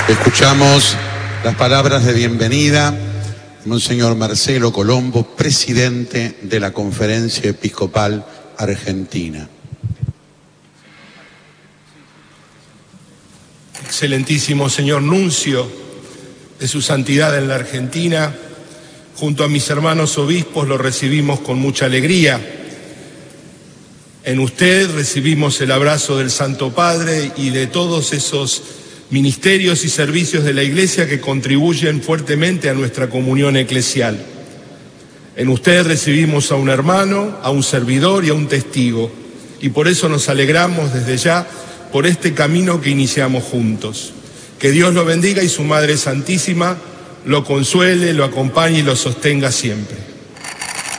Escuchamos las palabras de bienvenida de Monseñor Marcelo Colombo, presidente de la Conferencia Episcopal Argentina. Excelentísimo señor nuncio de su santidad en la Argentina, junto a mis hermanos obispos lo recibimos con mucha alegría. En usted recibimos el abrazo del Santo Padre y de todos esos ministerios y servicios de la Iglesia que contribuyen fuertemente a nuestra comunión eclesial. En usted recibimos a un hermano, a un servidor y a un testigo, y por eso nos alegramos desde ya por este camino que iniciamos juntos. Que Dios lo bendiga y su Madre Santísima lo consuele, lo acompañe y lo sostenga siempre.